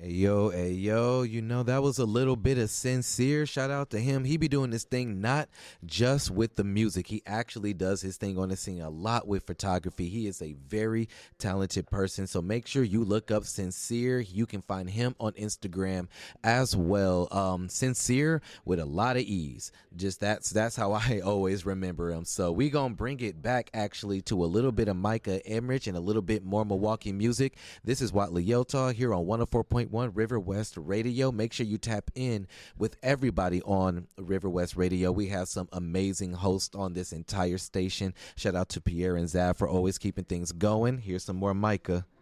Hey yo, that was a little bit of sincere. Shout out to him. He be doing this thing not just with the music. He actually does his thing on the scene a lot with photography. He is a very talented person. So make sure you look up Sincere. You can find him on Instagram as well. Sincere with a lot of ease. Just that's how I always remember him. So we gonna bring it back actually to a little bit of Micah Emrich and a little bit more Milwaukee music. This is Watley Yota here on 104.1 River West Radio. Make sure you tap in with everybody on River West Radio. We have some amazing hosts on this entire station. Shout out to Pierre and Zav for always keeping things going. Here's some more Micah.